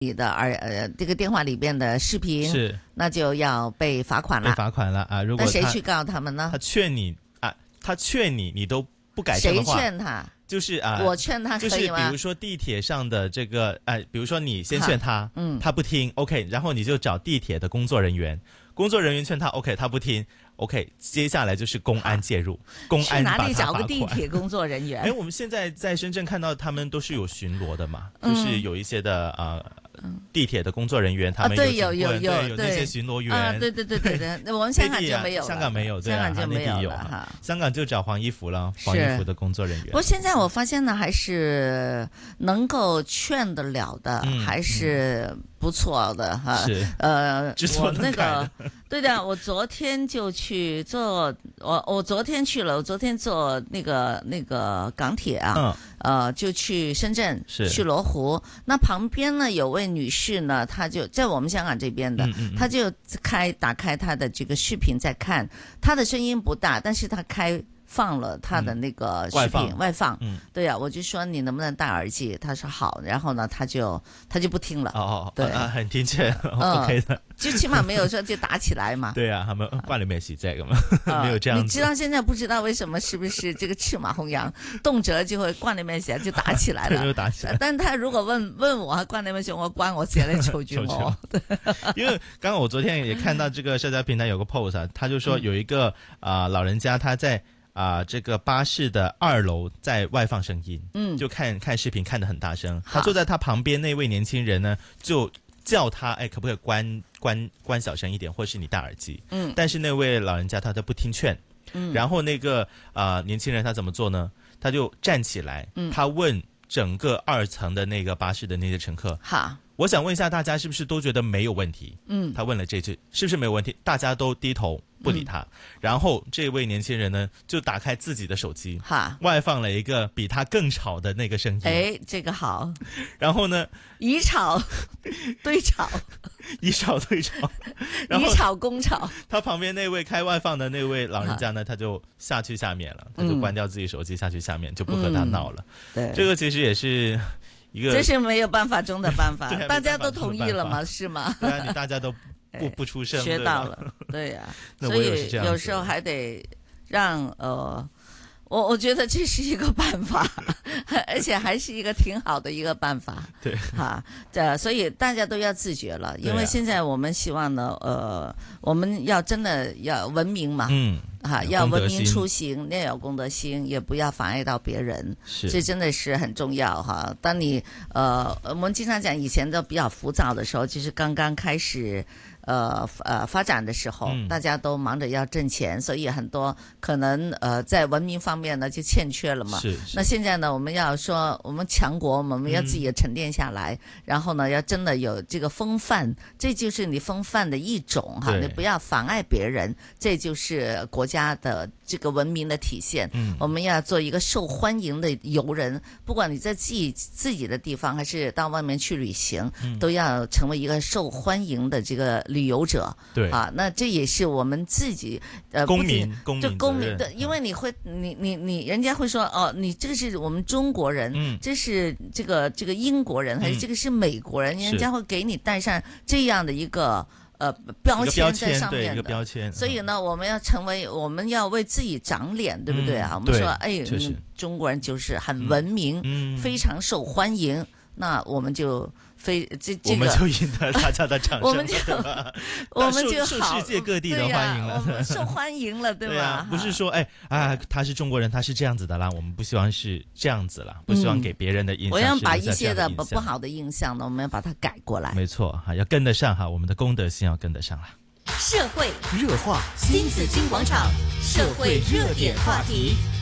你的这个电话里边的视频， 是那就要被罚款了。 被罚款了啊！如果那谁去告他们呢？ 他劝你啊，他劝你，你都不改正的话， 谁劝他？ 就是啊， 我劝他可以吗？ 就是比如说地铁上的这个，比如说你先劝他，他不听 ，OK， 然后你就找地铁的工作人员，工作人员劝他 ，OK， 他不听 ，OK， 接下来就是公安介入，公安把他罚款。 去哪里找个地铁工作人员？ 我们现在在深圳看到他们都是有巡逻的嘛，就是有一些的地铁的工作人员，他们有那些巡逻员， 对，我们香港就没有了， 香港没有，对啊， 香港就没有了哈。 香港就找黄衣服了，黄衣服的工作人员。 不过现在我发现呢，还是能够劝得了的，还是不错的哈。 是我那个对的，我昨天就去坐，我昨天去了，我昨天坐那个港铁啊。就去深圳，去罗湖。那旁边呢，有位女士呢，她就在我们香港这边的，她就打开她的这个视频在看，她的声音不大，但是她放了他的那个视频外放，对呀，我就说你能不能戴耳机？他说好，然后呢，他就不听了。对， 很听见 ，OK 的， 就起码没有说就打起来嘛。 对啊，他们關你咩事這個嘛，沒有這樣子。 你知道現在不知道為什麼是不是這個赤馬弘揚動輒就會關你咩事就打起來了， 就打起來。 但他如果問我關你咩事，我關我自己嚟求住我。 因為剛剛我昨天也看到這個社交平台有個 post 他就說有一個老人家他在。這個巴士的2樓在外放聲音，就看視頻看得很大聲。他坐在他旁邊那位年輕人呢，就叫他，可不可以關小聲一點，或是你戴耳機？但是那位老人家他都不聽勸。然後那個年輕人他怎麼做呢？他就站起來，他問整個2層的那個巴士的那些乘客，我想問一下大家是不是都覺得沒有問題？他問了這句，是不是沒有問題？大家都低頭不理他，然後這位年輕人呢就打開自己的手機，外放了一個比他更吵的那個聲音。 這個好。 然後呢， 以吵對吵， 以吵對吵， 以吵攻吵。 他旁邊那位開外放的那位老人家呢，他就下去下面了，他就關掉自己手機下去下面，就不和他鬧了。對，這個其實也是一個， 這是沒有辦法中的辦法，大家都同意了嗎？是嗎？ 對啊，你大家都不出聲， 學到了，對呀。所以有時候還得讓我覺得這是一個辦法，而且還是一個挺好的一個辦法。 對， 所以大家都要自覺了，因為現在我們希望呢，我們要真的要文明嘛，要文明出行，要有公德心，也不要妨礙到別人，這真的是很重要哈。當你我們經常講以前都比較浮躁的時候，就是剛剛開始發展的時候，大家都忙着要掙錢，所以很多可能在文明方面呢就欠缺了嘛。那現在呢，我們要說我們強國，我們要自己沉澱下來，然後呢要真的有這個風範，這就是你風範的一種哈，你不要妨礙別人，這就是國家的這個文明的體現。我們要做一個受歡迎的遊人，不管你在自己的地方還是到外面去旅行，都要成為一個受歡迎的這個旅遊者。對啊，那這也是我們自己公民的，因為你人家會說哦，你這個是我們中國人，這是這個英國人，還是這個是美國人，人家會給你帶上這樣的一個標籤在上面的， 一個標籤。 所以呢，我們要為自己長臉，對不對啊？我們說中國人就是很文明，非常受歡迎，那我們就我們就贏得大家的掌聲， 我們就受世界各地的歡迎了， 我們受歡迎了，對吧？ 不是說他是中國人，他是這樣子的啦，我們不希望是這樣子啦，不希望給別人的印象。 我要把一些的不好的印象呢，我們要把它改過來。 沒錯哈，要跟得上哈，我們的公德心要跟得上啦。 社會熱話，新紫荊廣場社會熱點話題。